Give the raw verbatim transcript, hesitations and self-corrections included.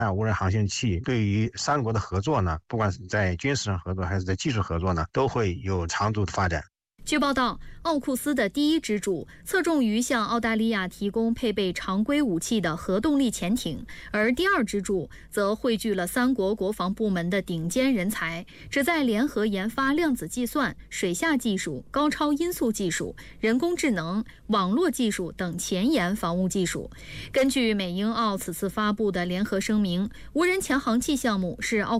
啊，无人航行器对于三国的合作呢，不管是在军事上合作还是在技术合作呢，都会有长足的发展。 据报道，奥库斯的第一支柱侧重于向澳大利亚提供配备常规武器的核动力潜艇，而第二支柱则汇聚了三国国防部门的顶尖人才，旨在联合研发量子计算、水下技术、高超音速技术、人工智能、网络技术等前沿防务技术。根据美英澳此次发布的联合声明，无人潜航器项目是奥